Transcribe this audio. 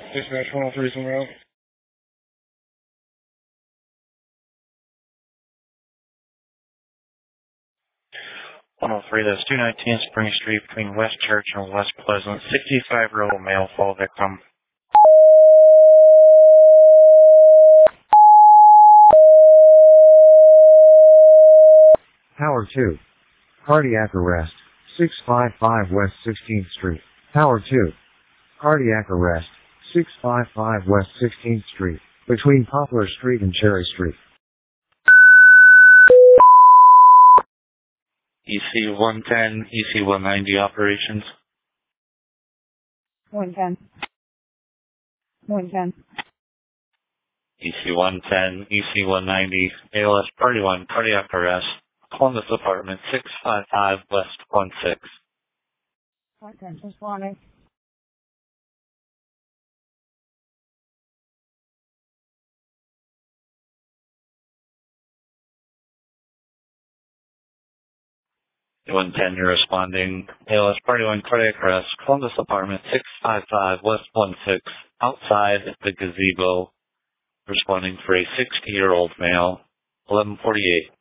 Dispatch 103 somewhere else. 103, that's 219 Spring Street between West Church and West Pleasant. 65-year-old male fall victim. Tower 2. Cardiac arrest. 655 West 16th Street. Tower 2. Cardiac arrest. 655 West 16th Street. Between Poplar Street and Cherry Street. EC 110, EC 190 operations. 110. 110. EC 110, EC 190, ALS Party 1, cardiac arrest. Columbus Apartment, 655 West 16. 110, responding. (110) you're responding. ALS Party 1, cardiac arrest. Columbus Apartment, 655 West 16, outside the gazebo. Responding for a 60-year-old male. 11:48.